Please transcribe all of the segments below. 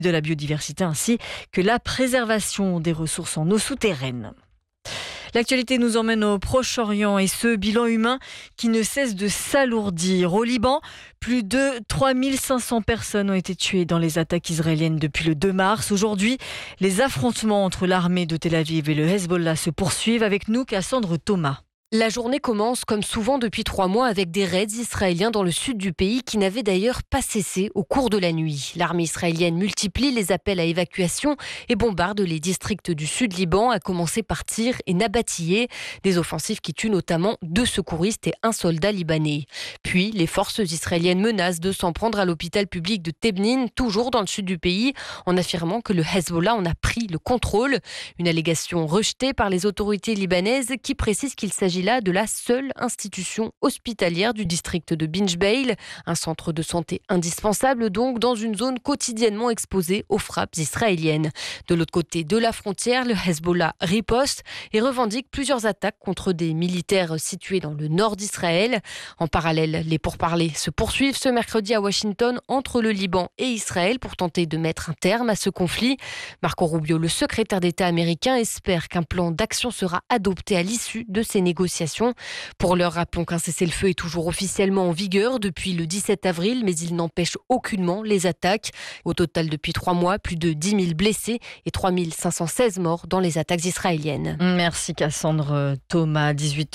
de la biodiversité ainsi que la préservation des ressources en eau souterraine. L'actualité nous emmène au Proche-Orient et ce bilan humain qui ne cesse de s'alourdir. Au Liban, plus de 3500 personnes ont été tuées dans les attaques israéliennes depuis le 2 mars. Aujourd'hui, les affrontements entre l'armée de Tel Aviv et le Hezbollah se poursuivent. Avec nous, Cassandre Thomas. La journée commence comme souvent depuis 3 mois avec des raids israéliens dans le sud du pays qui n'avaient d'ailleurs pas cessé au cours de la nuit. L'armée israélienne multiplie les appels à évacuation et bombarde les districts du sud Liban, à commencer par Tyr et Nabatiyeh, des offensives qui tuent notamment 2 secouristes et 1 soldat libanais. Puis les forces israéliennes menacent de s'en prendre à l'hôpital public de Tebnin, toujours dans le sud du pays, en affirmant que le Hezbollah en a pris le contrôle. Une allégation rejetée par les autorités libanaises qui précisent qu'il s'agit là de la seule institution hospitalière du district de Binjbeil, un centre de santé indispensable donc dans une zone quotidiennement exposée aux frappes israéliennes. De l'autre côté de la frontière, le Hezbollah riposte et revendique plusieurs attaques contre des militaires situés dans le nord d'Israël. En parallèle, les pourparlers se poursuivent ce mercredi à Washington entre le Liban et Israël pour tenter de mettre un terme à ce conflit. Marco Rubio, le secrétaire d'État américain, espère qu'un plan d'action sera adopté à l'issue de ces négociations. Pour l'heure, rappelons qu'un cessez-le-feu est toujours officiellement en vigueur depuis le 17 avril, mais il n'empêche aucunement les attaques. Au total, depuis 3 mois, plus de 10 000 blessés et 3 516 morts dans les attaques israéliennes. Merci Cassandre Thomas.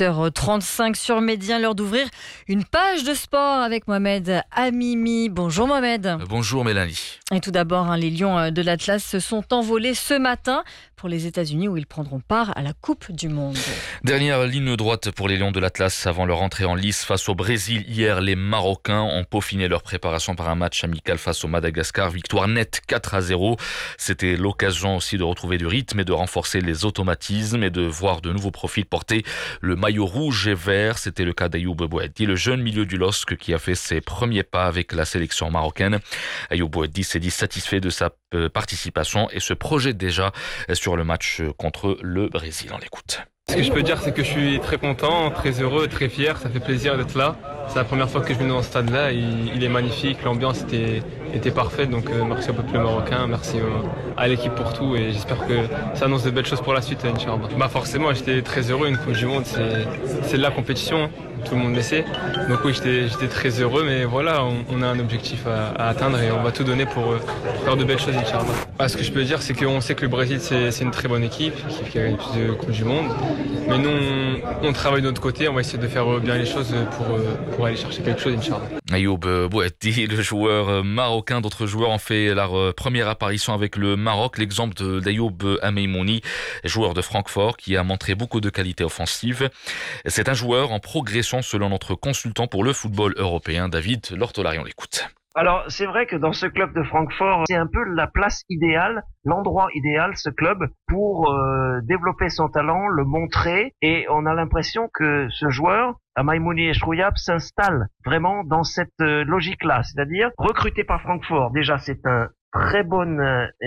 18h35 sur Média, l'heure d'ouvrir une page de sport avec Mohamed Amimi. Bonjour Mohamed. Bonjour Mélanie. Et tout d'abord, les Lions de l'Atlas se sont envolés ce matin pour les États-Unis où ils prendront part à la Coupe du Monde. Dernière ligne droite pour les Lions de l'Atlas avant leur entrée en lice face au Brésil. Hier, les Marocains ont peaufiné leur préparation par un match amical face au Madagascar. Victoire nette 4-0. C'était l'occasion aussi de retrouver du rythme et de renforcer les automatismes et de voir de nouveaux profils porter le maillot rouge et vert. C'était le cas d'Ayoub Boueddi, le jeune milieu du LOSC qui a fait ses premiers pas avec la sélection marocaine. Ayoub Boueddi s'est dit satisfait de sa participation et se projette déjà sur le match contre le Brésil. On l'écoute. Ce que je peux dire, c'est que je suis très content, très heureux, très fier. Ça fait plaisir d'être là. C'est la première fois que je viens dans ce stade-là. Il est magnifique, l'ambiance était parfaite. Donc merci au peuple marocain, merci à l'équipe pour tout. Et j'espère que ça annonce de belles choses pour la suite, Inch'Allah. Forcément, j'étais très heureux. Une Coupe du Monde, c'est de la compétition. Tout le monde le sait. Donc oui, j'étais très heureux. Mais voilà, on a un objectif à atteindre et on va tout donner pour faire de belles choses, Inch'Allah. Ce que je peux dire, c'est qu'on sait que le Brésil, c'est une très bonne équipe qui a gagné plus de Coupes du Monde. Mais nous, on travaille de notre côté, on va essayer de faire bien les choses pour aller chercher quelque chose, Inch'Allah. Ayoub Boueddi, le joueur marocain, d'autres joueurs ont fait leur première apparition avec le Maroc. L'exemple d'Ayoub Ameimouni, joueur de Francfort, qui a montré beaucoup de qualités offensives. C'est un joueur en progression selon notre consultant pour le football européen, David Lortolari. On l'écoute. Alors, c'est vrai que dans ce club de Francfort, c'est un peu la place idéale, l'endroit idéal, ce club, pour développer son talent, le montrer. Et on a l'impression que ce joueur, Ameimouni Echrouiab, s'installe vraiment dans cette logique-là. C'est-à-dire, recruté par Francfort, déjà, c'est un très bon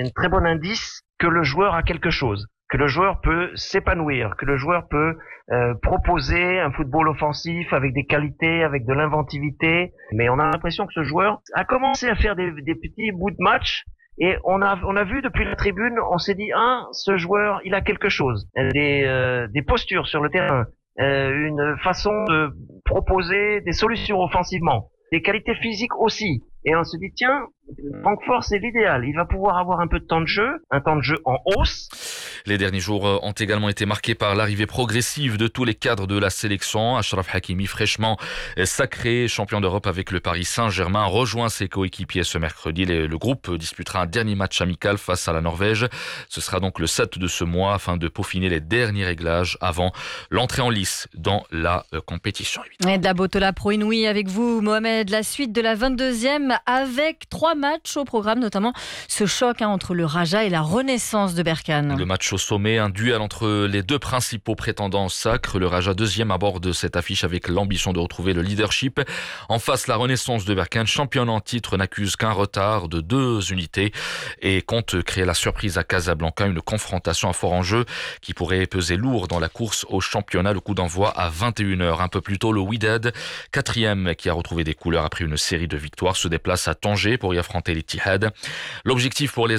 indice que le joueur a quelque chose, que le joueur peut s'épanouir, que le joueur peut proposer un football offensif avec des qualités, avec de l'inventivité. Mais on a l'impression que ce joueur a commencé à faire des petits bouts de match. Et on a vu depuis la tribune, on s'est dit, ce joueur, il a quelque chose. Des postures sur le terrain, une façon de proposer des solutions offensivement, des qualités physiques aussi. Et on se dit, tiens, Francfort, c'est l'idéal. Il va pouvoir avoir un peu de temps de jeu, un temps de jeu en hausse. Les derniers jours ont également été marqués par l'arrivée progressive de tous les cadres de la sélection. Achraf Hakimi, fraîchement sacré champion d'Europe avec le Paris Saint-Germain, rejoint ses coéquipiers ce mercredi. Le groupe disputera un dernier match amical face à la Norvège. Ce sera donc le 7 de ce mois afin de peaufiner les derniers réglages avant l'entrée en lice dans la compétition. Et de la Botola Pro Inouï avec vous, Mohamed. La suite de la 22e avec 3 matchs au programme, notamment ce choc entre le Raja et la Renaissance de Berkane. Le match au sommet, un duel entre les deux principaux prétendants au sacre. Le Raja, deuxième à bord de cette affiche avec l'ambition de retrouver le leadership. En face, la Renaissance de Berkane, championne en titre, n'accuse qu'un retard de 2 unités et compte créer la surprise à Casablanca. Une confrontation à fort enjeu qui pourrait peser lourd dans la course au championnat. Le coup d'envoi à 21h. Un peu plus tôt, le Wydad, 4e, qui a retrouvé des couleurs après une série de victoires, se démarque déplace à Tanger pour y affronter l'Ittihad. L'objectif pour les